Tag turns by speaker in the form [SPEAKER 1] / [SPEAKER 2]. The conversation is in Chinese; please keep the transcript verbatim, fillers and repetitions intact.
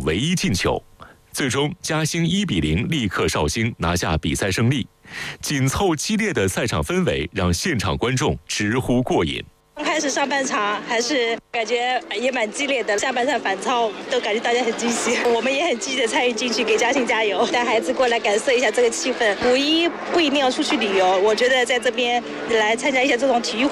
[SPEAKER 1] 唯一进球。最终，嘉兴一比零力克绍兴，拿下比赛胜利。紧凑激烈的赛场氛围让现场观众直呼过瘾。
[SPEAKER 2] 刚开始上半场还是感觉也蛮激烈的，下半场反超都感觉大家很惊喜，我们也很积极的参与进去，给嘉兴加油，带孩子过来感受一下这个气氛。五一不一定要出去旅游，我觉得在这边来参加一下这种体育